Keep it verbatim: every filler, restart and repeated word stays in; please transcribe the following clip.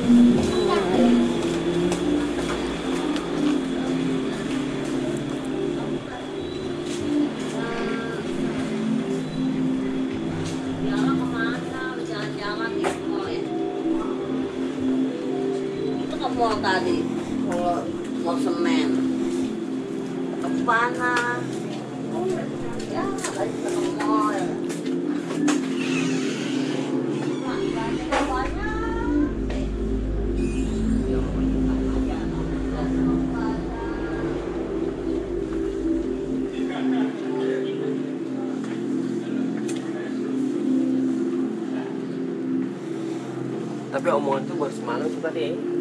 Mall tadi, mall, mall semen, kemana? Ya, lagi ke mall. Tapi omongan itu baru semalam tuh tadi.